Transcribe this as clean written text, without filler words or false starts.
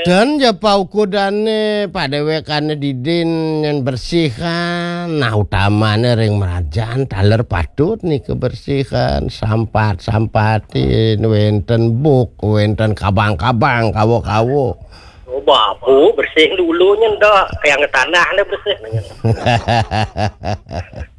Dan ya paukudane padewekane didin yang bersihkan. Nah utamanya ring merajaan taler padut nih kebersihan sampatin wenten buk wenten kabang-kabang kawo-kawo. Oh bapu bersihin dulunya ndak kayak tanah anda bersih.